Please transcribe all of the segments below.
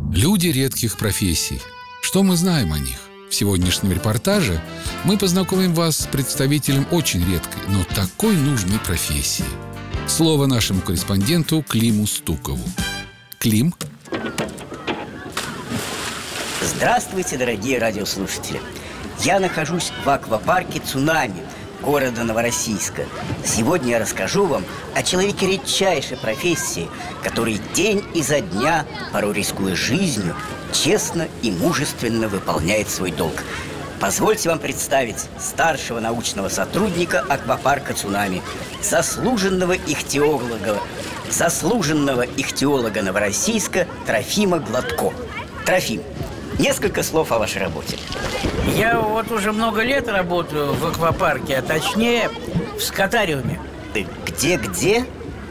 Люди редких профессий. Что мы знаем о них? В сегодняшнем репортаже мы познакомим вас с представителем очень редкой, но такой нужной профессии. Слово нашему корреспонденту Климу Стукову. Клим. Здравствуйте, дорогие радиослушатели. Я нахожусь в аквапарке «Цунами» города Новороссийска. Сегодня я расскажу вам о человеке редчайшей профессии, который день изо дня, порой рискуя жизнью, честно и мужественно выполняет свой долг. Позвольте вам представить старшего научного сотрудника аквапарка «Цунами», заслуженного ихтиолога Новороссийска Трофима Гладко. Трофим, несколько слов о вашей работе. Я вот уже много лет работаю в аквапарке, а точнее в скатариуме. Ты где?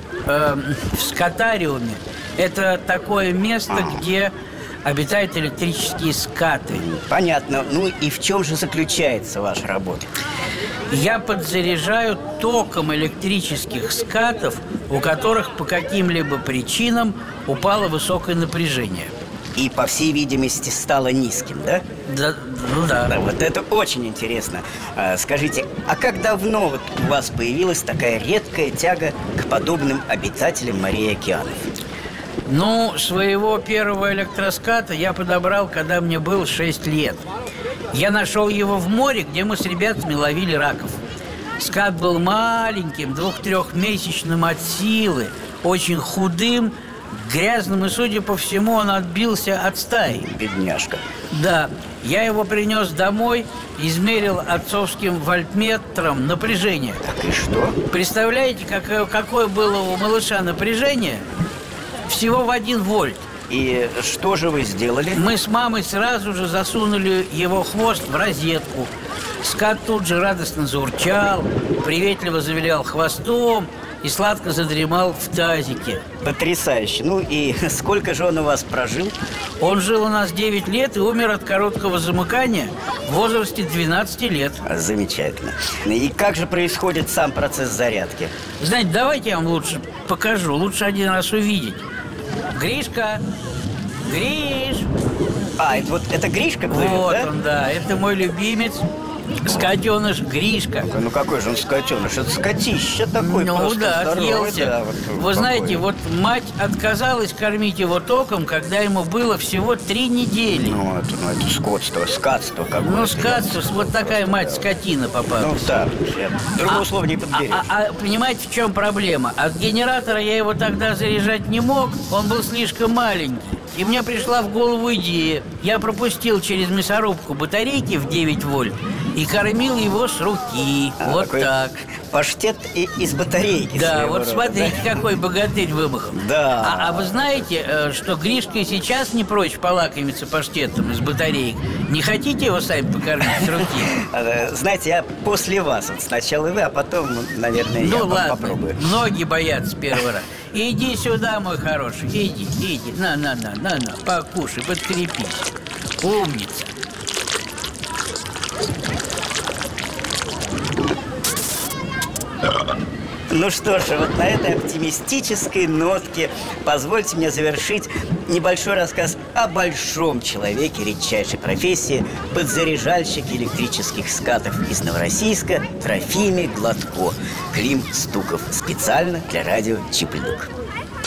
В скатариуме. Это такое место, где обитают электрические скаты. Понятно. Ну и в чем же заключается ваша работа? Я подзаряжаю током электрических скатов, у которых по каким-либо причинам упало высокое напряжение. И, по всей видимости, стало низким, да? Да. Да, вот это очень интересно. Скажите, а как давно вот у вас появилась такая редкая тяга к подобным обитателям морей и океанов? Ну, своего первого электроската я подобрал, когда мне было 6 лет. Я нашел его в море, где мы с ребятами ловили раков. Скат был маленьким, 2-3-месячным от силы, очень худым, грязным, и, судя по всему, он отбился от стаи. Бедняжка. Да, я его принес домой, измерил отцовским вольтметром напряжение. Так и что? Представляете, какое было у малыша напряжение? Всего в 1 вольт. И что же вы сделали? Мы с мамой сразу же засунули его хвост в розетку. Скат тут же радостно заурчал, приветливо завилял хвостом и сладко задремал в тазике. Потрясающе. Ну и сколько же он у вас прожил? Он жил у нас 9 лет и умер от короткого замыкания в возрасте 12 лет. Замечательно. И как же происходит сам процесс зарядки? Знаете, давайте я вам лучше покажу. Лучше один раз увидеть. Гришка! Гриш! Это Гришка плывет, вот да? Он, да. Это мой любимец, скотеныш Гришка. Ну какой же он скотеныш? Это скотище такой. Ну да, отъелся. Да, Вы знаете, вот мать отказалась кормить его током, когда ему было всего 3 недели. Ну это скотство, скотство какое-то. Ну, скотство, вот такая мать скотина попалась. Ну да, другого слова не подберешь. Понимаете, в чем проблема? От генератора я его тогда заряжать не мог, он был слишком маленький. И мне пришла в голову идея. Я пропустил через мясорубку батарейки в 9 вольт и кормил его с руки. Вот так. Паштет из батарейки. Да, вот смотрите, какой богатырь вымахал. Да. А вы знаете, что Гришка и сейчас не прочь полакомиться паштетом из батареек? Не хотите его сами покормить с руки? Знаете, я после вас. Вот сначала вы, а потом, наверное, я попробую. Многие боятся первый раз. Иди сюда, мой хороший, иди. На, покушай, подкрепись. Умница. Ну что ж, вот на этой оптимистической нотке позвольте мне завершить небольшой рассказ о большом человеке редчайшей профессии, подзаряжальщике электрических скатов из Новороссийска Трофиме Гладко. Клим Стуков. Специально для радио Чип и Дук.